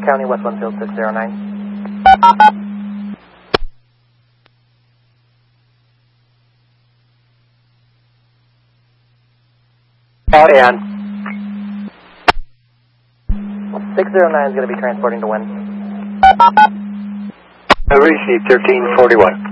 County, West Winfield 609. And 609 is going to be transporting to wind. I received 1341.